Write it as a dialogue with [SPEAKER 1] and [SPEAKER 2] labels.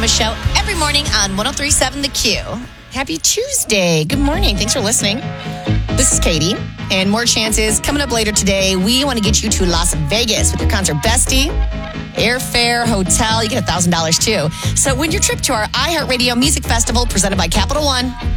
[SPEAKER 1] Thomas Show every morning on 103.7 The Q. Happy Tuesday. Good morning. Thanks for listening. This is Katie, and more chances coming up later today. We want to get you to Las Vegas with your concert bestie. Airfare, hotel, you get $1,000 too. So win your trip to our iHeartRadio Music Festival presented by Capital One.